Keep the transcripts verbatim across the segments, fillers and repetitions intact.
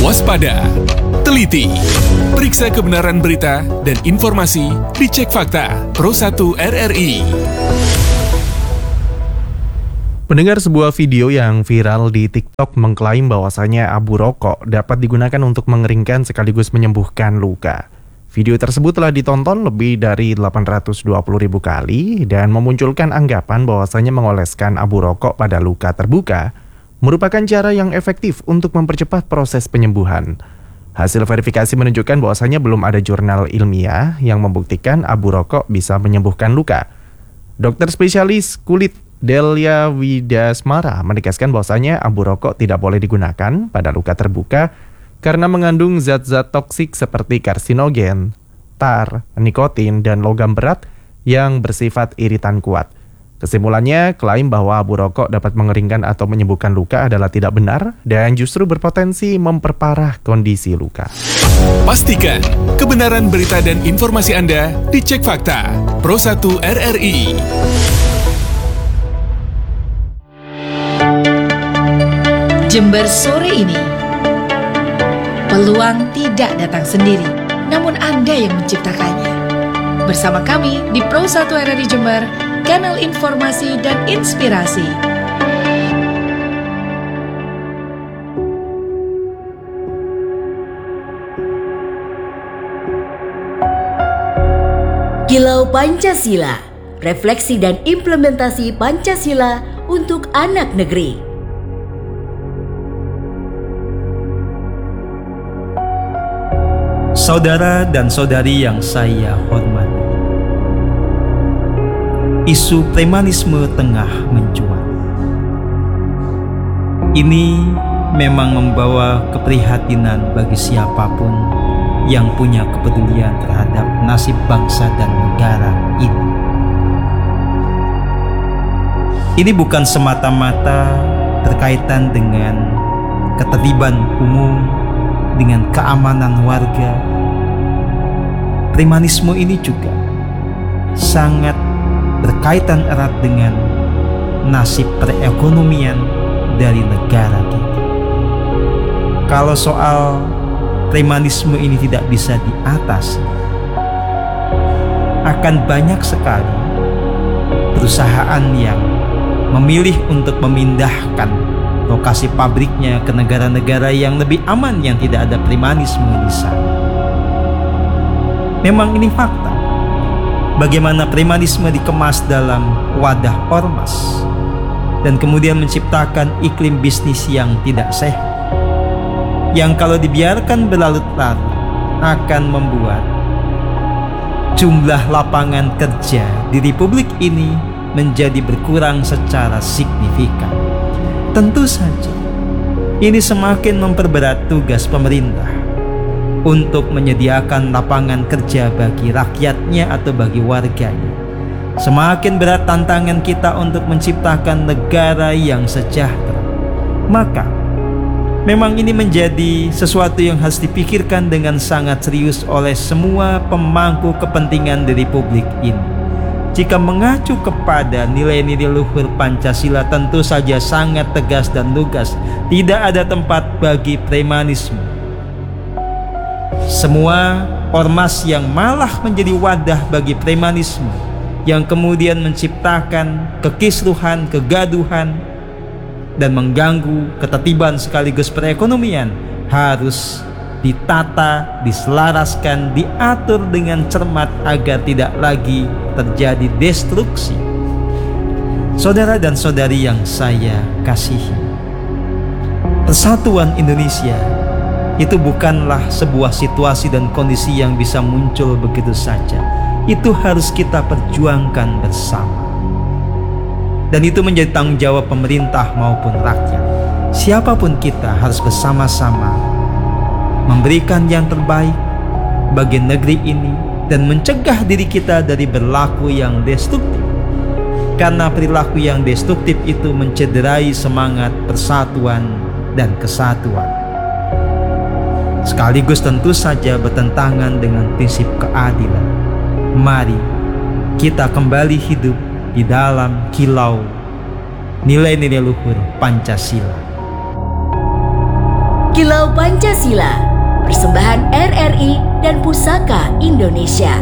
Waspada, teliti, periksa kebenaran berita dan informasi, dicek fakta. Pro satu R R I. Pendengar, sebuah video yang viral di TikTok mengklaim bahwasanya abu rokok dapat digunakan untuk mengeringkan sekaligus menyembuhkan luka. Video tersebut telah ditonton lebih dari delapan ratus dua puluh ribu kali dan memunculkan anggapan bahwasanya mengoleskan abu rokok pada luka terbuka merupakan cara yang efektif untuk mempercepat proses penyembuhan. Hasil verifikasi menunjukkan bahwasanya belum ada jurnal ilmiah yang membuktikan abu rokok bisa menyembuhkan luka. Dokter spesialis kulit Delia Widasmara menegaskan bahwasanya abu rokok tidak boleh digunakan pada luka terbuka karena mengandung zat-zat toksik seperti karsinogen, tar, nikotin, dan logam berat yang bersifat iritan kuat. Kesimpulannya, klaim bahwa abu rokok dapat mengeringkan atau menyembuhkan luka adalah tidak benar dan justru berpotensi memperparah kondisi luka. Pastikan kebenaran berita dan informasi Anda dicek fakta. Pro satu R R I. Jember sore ini. Peluang tidak datang sendiri, namun Anda yang menciptakannya. Bersama kami di Pro satu R R I Jember, kanal informasi dan inspirasi. Kilau Pancasila, refleksi dan implementasi Pancasila untuk anak negeri. Saudara dan saudari yang saya hormati, isu premanisme tengah mencuat. Ini memang membawa keprihatinan bagi siapapun yang punya kepedulian terhadap nasib bangsa dan negara ini. Ini bukan semata-mata berkaitan dengan ketertiban umum, dengan keamanan warga. Premanisme ini juga sangat berkaitan erat dengan nasib perekonomian dari negara kita. Kalau soal premanisme ini tidak bisa diatasi, akan banyak sekali perusahaan yang memilih untuk memindahkan lokasi pabriknya ke negara-negara yang lebih aman yang tidak ada premanisme di sana. Memang ini fakta. Bagaimana premanisme dikemas dalam wadah ormas dan kemudian menciptakan iklim bisnis yang tidak sehat, yang kalau dibiarkan berlarut-larut akan membuat jumlah lapangan kerja di Republik ini menjadi berkurang secara signifikan. Tentu saja ini semakin memperberat tugas pemerintah untuk menyediakan lapangan kerja bagi rakyatnya atau bagi warganya. Semakin berat tantangan kita untuk menciptakan negara yang sejahtera. Maka, memang ini menjadi sesuatu yang harus dipikirkan dengan sangat serius oleh semua pemangku kepentingan di Republik ini. Jika mengacu kepada nilai-nilai luhur Pancasila, tentu saja sangat tegas dan lugas. Tidak ada tempat bagi premanisme. Semua ormas yang malah menjadi wadah bagi premanisme, yang kemudian menciptakan kekisruhan, kegaduhan, dan mengganggu ketertiban sekaligus perekonomian, harus ditata, diselaraskan, diatur dengan cermat agar tidak lagi terjadi destruksi. Saudara dan saudari yang saya kasihi, persatuan Indonesia itu bukanlah sebuah situasi dan kondisi yang bisa muncul begitu saja. Itu harus kita perjuangkan bersama. Dan itu menjadi tanggung jawab pemerintah maupun rakyat. Siapapun kita harus bersama-sama memberikan yang terbaik bagi negeri ini dan mencegah diri kita dari berlaku yang destruktif. Karena perilaku yang destruktif itu mencederai semangat persatuan dan kesatuan. Sekaligus tentu saja bertentangan dengan prinsip keadilan. Mari kita kembali hidup di dalam kilau nilai-nilai luhur Pancasila. Kilau Pancasila, persembahan R R I dan Pusaka Indonesia.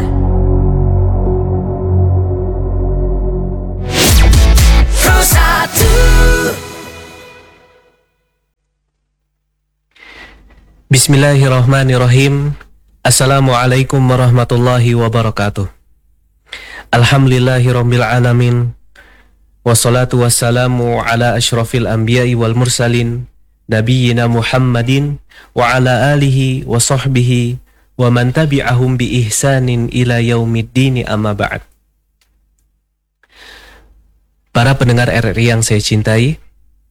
Bismillahirrahmanirrahim. Assalamualaikum warahmatullahi wabarakatuh. Alhamdulillahirabbil alamin. Wassalatu wassalamu ala asyrafil anbiya'i wal mursalin nabiyyina Muhammadin wa ala alihi wa sahbihi wa man tabi'ahum bi ihsanin ila yaumiddin, amma ba'd. Para pendengar R R I yang saya cintai,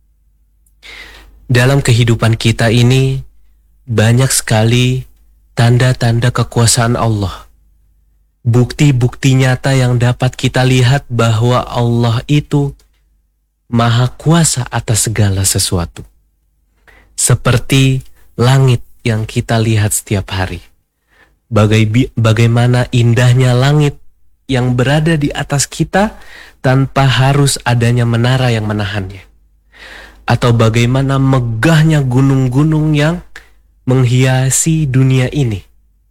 dalam kehidupan kita ini banyak sekali tanda-tanda kekuasaan Allah. Bukti-bukti nyata yang dapat kita lihat bahwa Allah itu maha kuasa atas segala sesuatu. Seperti langit yang kita lihat setiap hari. Bagai, bagaimana indahnya langit yang berada di atas kita tanpa harus adanya menara yang menahannya. Atau bagaimana megahnya gunung-gunung yang menghiasi dunia ini.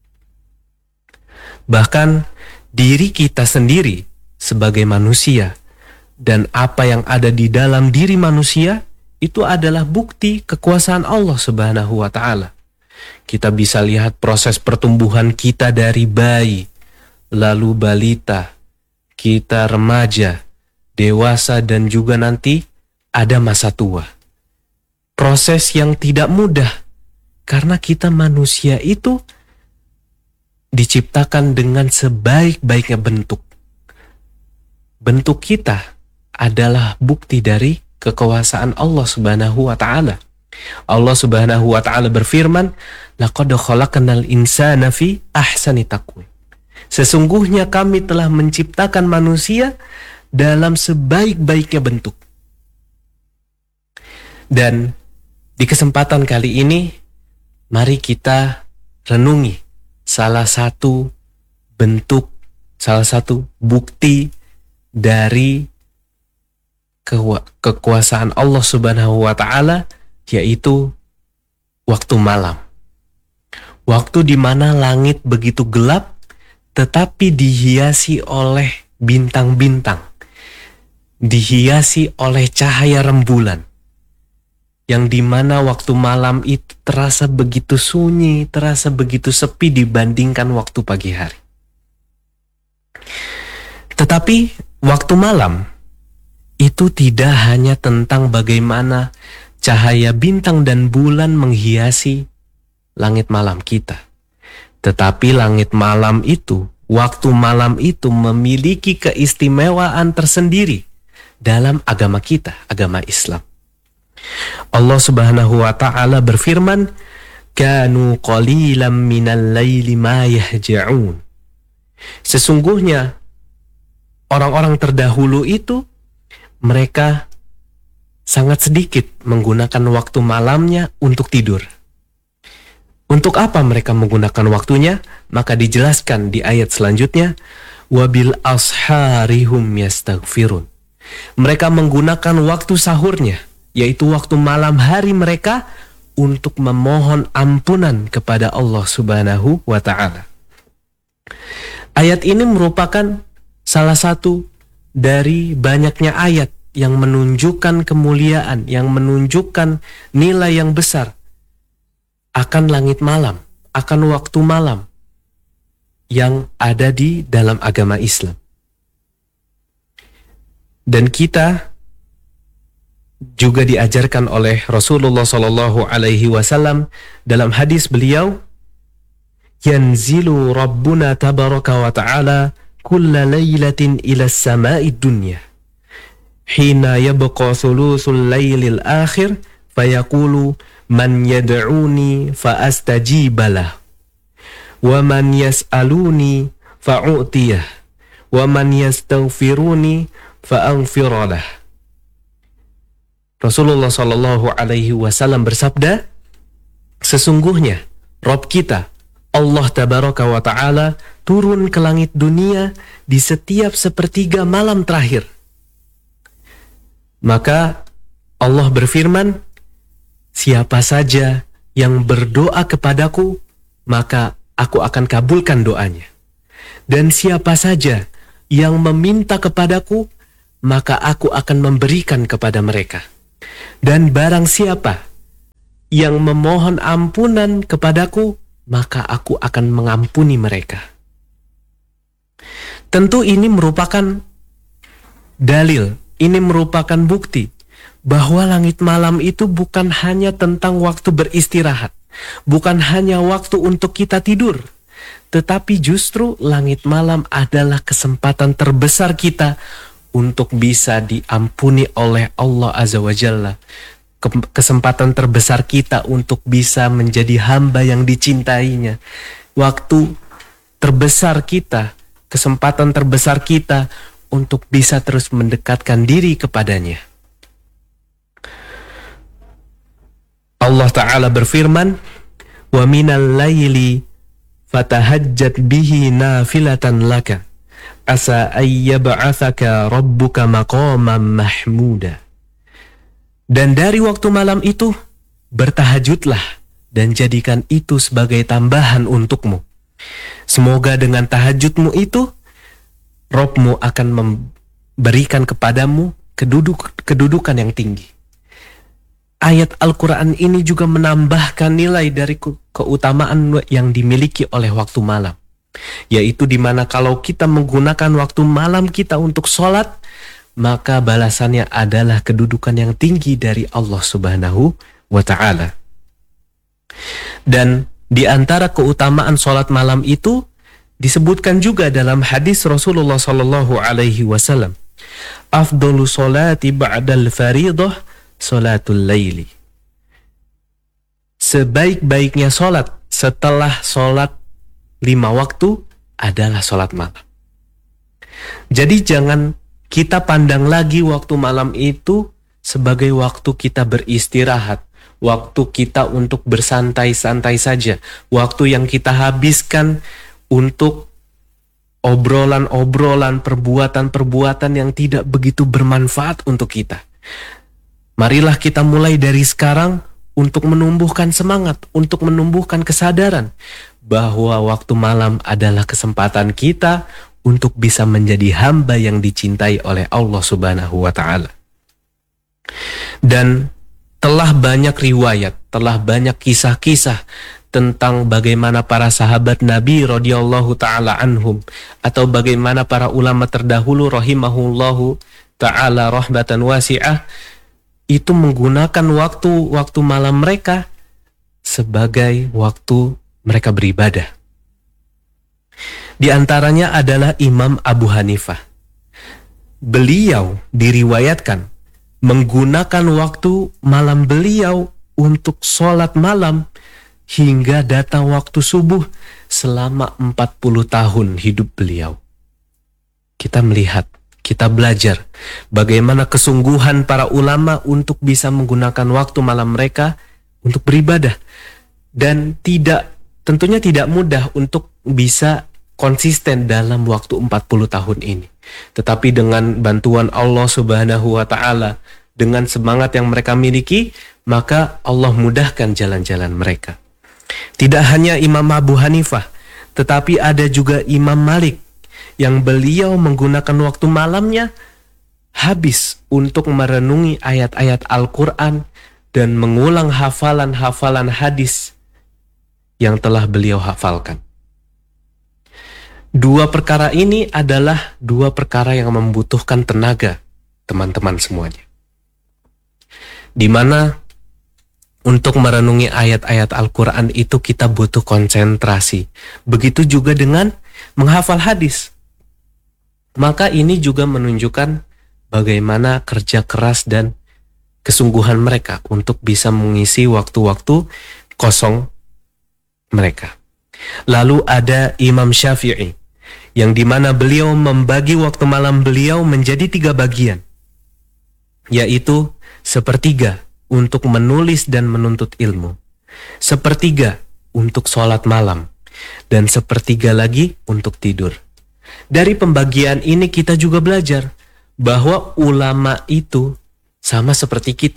Bahkan diri kita sendiri sebagai manusia dan apa yang ada di dalam diri manusia itu adalah bukti kekuasaan Allah Subhanahu wa ta'ala. Kita bisa lihat proses pertumbuhan kita dari bayi, lalu balita, kita remaja, dewasa, dan juga nanti ada masa tua. Proses yang tidak mudah, karena kita manusia itu diciptakan dengan sebaik-baiknya bentuk. Bentuk kita adalah bukti dari kekuasaan Allah Subhanahu wa ta'ala. Allah Subhanahu wa ta'ala berfirman, "Laqad khalaqnal insana fi ahsani taqwim." Sesungguhnya kami telah menciptakan manusia dalam sebaik-baiknya bentuk. Dan di kesempatan kali ini, mari kita renungi salah satu bentuk, salah satu bukti dari ke- kekuasaan Allah Subhanahu wa ta'ala, yaitu waktu malam. Waktu di mana langit begitu gelap, tetapi dihiasi oleh bintang-bintang, dihiasi oleh cahaya rembulan. Yang dimana waktu malam itu terasa begitu sunyi, terasa begitu sepi dibandingkan waktu pagi hari. Tetapi waktu malam itu tidak hanya tentang bagaimana cahaya bintang dan bulan menghiasi langit malam kita. Tetapi langit malam itu, waktu malam itu memiliki keistimewaan tersendiri dalam agama kita, agama Islam. Allah Subhanahu wa ta'ala berfirman, "Kanu qalilan minal laili ma yahja'un." Sesungguhnya orang-orang terdahulu itu mereka sangat sedikit menggunakan waktu malamnya untuk tidur. Untuk apa mereka menggunakan waktunya? Maka dijelaskan di ayat selanjutnya, "Wabil asharihum yastaghfirun." Mereka menggunakan waktu sahurnya, yaitu waktu malam hari mereka, untuk memohon ampunan kepada Allah Subhanahu wa ta'ala. Ayat ini merupakan salah satu dari banyaknya ayat yang menunjukkan kemuliaan, yang menunjukkan nilai yang besar akan langit malam, akan waktu malam yang ada di dalam agama Islam. Dan kita juga diajarkan oleh Rasulullah Shallallahu Alaihi Wasallam dalam hadis beliau, "Yanzilu Rabbuna tabaraka wa ta'ala kulla laylatin ila samai dunya, hina yabqa thuluthul laylil akhir, fayaqulu man yad'uni fa astajibalah, wa man yas'aluni fa'u'tiyah, wa man yastaghfiruni fa aghfiralah." Rasulullah Shallallahu Alaihi Wasallam bersabda, sesungguhnya Rabb kita, Allah Tabaraka wa Ta'ala, turun ke langit dunia di setiap sepertiga malam terakhir. Maka Allah berfirman, siapa saja yang berdoa kepadaku, maka aku akan kabulkan doanya. Dan siapa saja yang meminta kepadaku, maka aku akan memberikan kepada mereka. Dan barang siapa yang memohon ampunan kepadaku, maka aku akan mengampuni mereka. Tentu ini merupakan dalil, ini merupakan bukti bahwa langit malam itu bukan hanya tentang waktu beristirahat, bukan hanya waktu untuk kita tidur, tetapi justru langit malam adalah kesempatan terbesar kita untuk bisa diampuni oleh Allah Azza wa Jalla. Kesempatan terbesar kita untuk bisa menjadi hamba yang dicintainya. Waktu terbesar kita, kesempatan terbesar kita untuk bisa terus mendekatkan diri kepadanya. Allah Ta'ala berfirman, "Wa minal laili fatahajjat bihi nafilatan laka, asa ayyab'athaka rabbuka maqaman mahmuda." Dan dari waktu malam itu, bertahajudlah dan jadikan itu sebagai tambahan untukmu. Semoga dengan tahajudmu itu, Rabbmu akan memberikan kepadamu keduduk, kedudukan yang tinggi. Ayat Al-Quran ini juga menambahkan nilai dari ke- keutamaan yang dimiliki oleh waktu malam. Yaitu di mana kalau kita menggunakan waktu malam kita untuk sholat, maka balasannya adalah kedudukan yang tinggi dari Allah Subhanahu wa Ta'ala. Dan di antara keutamaan sholat malam itu disebutkan juga dalam hadis Rasulullah Sallallahu Alaihi Wasallam, "Afdalu sholati ba'dal faridah sholatul laili." Sebaik-baiknya sholat setelah sholat lima waktu adalah sholat malam. Jadi jangan kita pandang lagi waktu malam itu sebagai waktu kita beristirahat, waktu kita untuk bersantai-santai saja, waktu yang kita habiskan untuk obrolan-obrolan, perbuatan-perbuatan yang tidak begitu bermanfaat untuk kita. Marilah kita mulai dari sekarang untuk menumbuhkan semangat, untuk menumbuhkan kesadaran bahwa waktu malam adalah kesempatan kita untuk bisa menjadi hamba yang dicintai oleh Allah Subhanahu wa Ta'ala. Dan telah banyak riwayat, telah banyak kisah-kisah tentang bagaimana para sahabat Nabi radhiyallahu ta'ala anhum, atau bagaimana para ulama terdahulu rahimahullahu ta'ala rahmatan wasi'ah, itu menggunakan waktu-waktu malam mereka sebagai waktu mereka beribadah. Di antaranya adalah Imam Abu Hanifah. Beliau diriwayatkan menggunakan waktu malam beliau untuk sholat malam hingga datang waktu subuh selama empat puluh tahun hidup beliau. Kita melihat, kita belajar bagaimana kesungguhan para ulama untuk bisa menggunakan waktu malam mereka untuk beribadah. Dan tidak, tentunya tidak mudah untuk bisa konsisten dalam waktu empat puluh tahun ini. Tetapi dengan bantuan Allah Subhanahu wa Ta'ala, dengan semangat yang mereka miliki, maka Allah mudahkan jalan-jalan mereka. Tidak hanya Imam Abu Hanifah, tetapi ada juga Imam Malik yang beliau menggunakan waktu malamnya habis untuk merenungi ayat-ayat Al-Quran dan mengulang hafalan-hafalan hadis yang telah beliau hafalkan. Dua perkara ini adalah dua perkara yang membutuhkan tenaga, teman-teman semuanya. Di mana untuk merenungi ayat-ayat Al-Quran itu kita butuh konsentrasi. Begitu juga dengan menghafal hadis. Maka ini juga menunjukkan bagaimana kerja keras dan kesungguhan mereka untuk bisa mengisi waktu-waktu kosong mereka. Lalu ada Imam Syafi'i, yang dimana beliau membagi waktu malam beliau menjadi tiga bagian, yaitu sepertiga untuk menulis dan menuntut ilmu, sepertiga untuk sholat malam, dan sepertiga lagi untuk tidur. Dari pembagian ini kita juga belajar bahwa ulama itu sama seperti kita,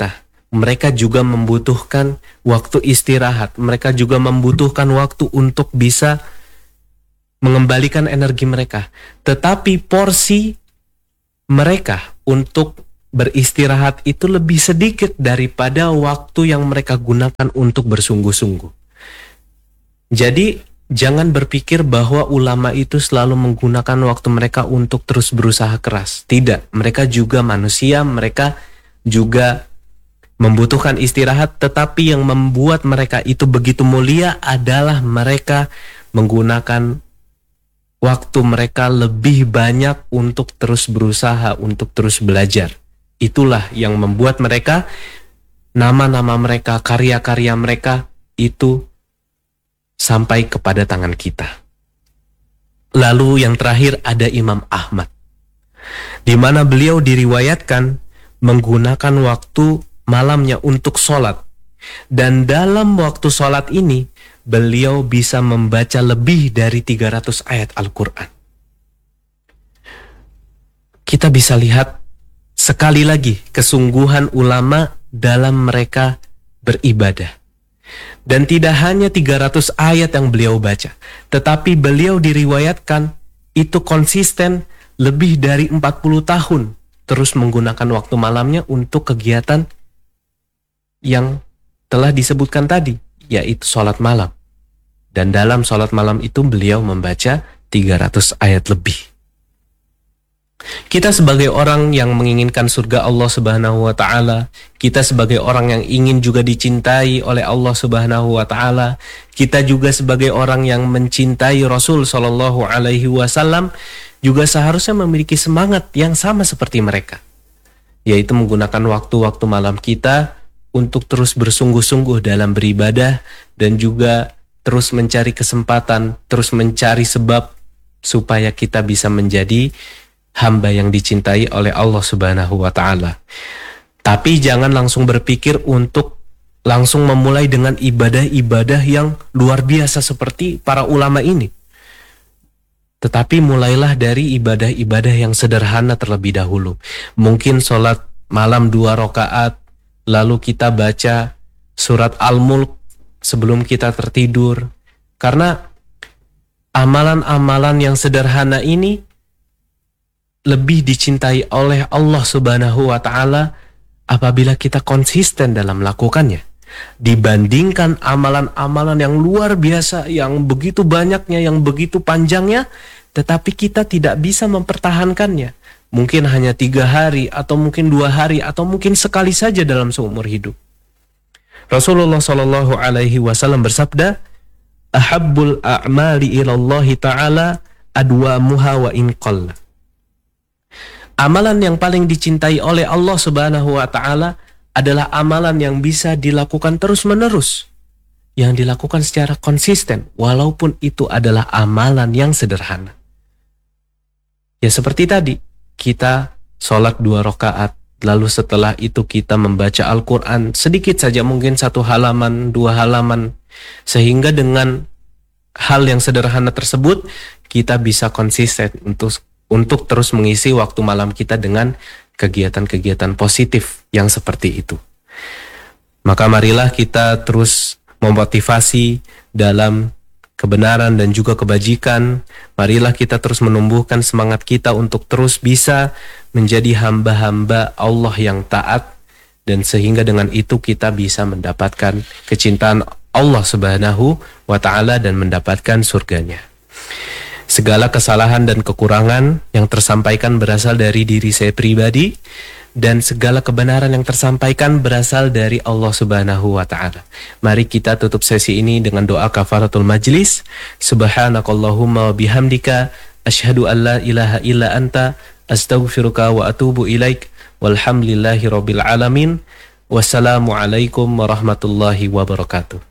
mereka juga membutuhkan waktu istirahat. Mereka juga membutuhkan waktu untuk bisa mengembalikan energi mereka. Tetapi porsi mereka untuk beristirahat itu lebih sedikit daripada waktu yang mereka gunakan untuk bersungguh-sungguh. Jadi jangan berpikir bahwa ulama itu selalu menggunakan waktu mereka untuk terus berusaha keras. Tidak, mereka juga manusia, mereka juga membutuhkan istirahat, tetapi yang membuat mereka itu begitu mulia adalah mereka menggunakan waktu mereka lebih banyak untuk terus berusaha, untuk terus belajar. Itulah yang membuat mereka, nama-nama mereka, karya-karya mereka itu sampai kepada tangan kita. Lalu yang terakhir ada Imam Ahmad, di mana beliau diriwayatkan menggunakan waktu malamnya untuk sholat. Dan dalam waktu sholat ini, beliau bisa membaca lebih dari tiga ratus ayat Al-Quran. Kita bisa lihat sekali lagi kesungguhan ulama dalam mereka beribadah. Dan tidak hanya tiga ratus ayat yang beliau baca, tetapi beliau diriwayatkan itu konsisten lebih dari empat puluh tahun terus menggunakan waktu malamnya untuk kegiatan yang telah disebutkan tadi, yaitu sholat malam. Dan dalam sholat malam itu beliau membaca tiga ratus ayat lebih. Kita sebagai orang yang menginginkan surga Allah Subhanahu wa Ta'ala, kita sebagai orang yang ingin juga dicintai oleh Allah Subhanahu wa Ta'ala, kita juga sebagai orang yang mencintai Rasul Sallallahu Alaihi Wasallam, juga seharusnya memiliki semangat yang sama seperti mereka, yaitu menggunakan waktu-waktu malam kita untuk terus bersungguh-sungguh dalam beribadah, dan juga terus mencari kesempatan, terus mencari sebab supaya kita bisa menjadi hamba yang dicintai oleh Allah Subhanahu wa Ta'ala. Tapi jangan langsung berpikir untuk langsung memulai dengan ibadah-ibadah yang luar biasa seperti para ulama ini. Tetapi mulailah dari ibadah-ibadah yang sederhana terlebih dahulu. Mungkin sholat malam dua rakaat, lalu kita baca surat Al-Mulk sebelum kita tertidur. Karena amalan-amalan yang sederhana ini lebih dicintai oleh Allah Subhanahu wa Ta'ala apabila kita konsisten dalam melakukannya, dibandingkan amalan-amalan yang luar biasa, yang begitu banyaknya, yang begitu panjangnya, tetapi kita tidak bisa mempertahankannya. Mungkin hanya tiga hari, atau mungkin dua hari, atau mungkin sekali saja dalam seumur hidup. Rasulullah Shallallahu Alaihi Wasallam bersabda, "Ahabbul a'mali ilallahi ta'ala adwamuha wa in qalla." Amalan yang paling dicintai oleh Allah Subhanahu wa Ta'ala adalah amalan yang bisa dilakukan terus-menerus, yang dilakukan secara konsisten, walaupun itu adalah amalan yang sederhana. Ya seperti tadi, kita sholat dua rakaat, lalu setelah itu kita membaca Al-Quran sedikit saja, mungkin satu halaman, dua halaman, sehingga dengan hal yang sederhana tersebut kita bisa konsisten untuk untuk terus mengisi waktu malam kita dengan kegiatan-kegiatan positif yang seperti itu. Maka marilah kita terus memotivasi dalam kebenaran dan juga kebajikan. Marilah kita terus menumbuhkan semangat kita untuk terus bisa menjadi hamba-hamba Allah yang taat, dan sehingga dengan itu kita bisa mendapatkan kecintaan Allah Subhanahu wa Ta'ala dan mendapatkan surganya. Segala kesalahan dan kekurangan yang tersampaikan berasal dari diri saya pribadi, dan segala kebenaran yang tersampaikan berasal dari Allah Subhanahu wa Ta'ala. Mari kita tutup sesi ini dengan doa kafaratul majlis. Subhanakallahumma wa bihamdika asyhadu an la ilaha illa anta astaghfiruka wa atubu ilaik. Walhamdulillahi rabbil alamin. Wassalamualaikum warahmatullahi wabarakatuh.